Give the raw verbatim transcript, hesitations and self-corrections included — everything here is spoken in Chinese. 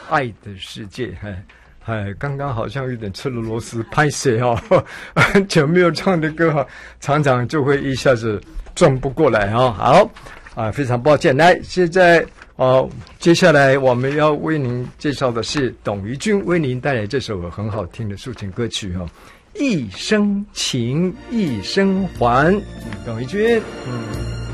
爱的世界，哎哎，刚刚好像有点吃了螺丝，拍谁哦？很久没有唱的歌哈，常常就会一下子转不过来啊。好啊，非常抱歉。来，现在哦，接下来我们要为您介绍的是董于君为您带来这首很好听的抒情歌曲哦，《一生情，一生还》。董于君，嗯。